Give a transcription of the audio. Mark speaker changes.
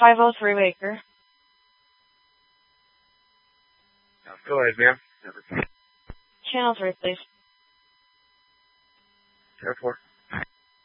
Speaker 1: 503 Baker.
Speaker 2: Go ahead, ma'am.
Speaker 1: Channel 3, please.
Speaker 2: Airport.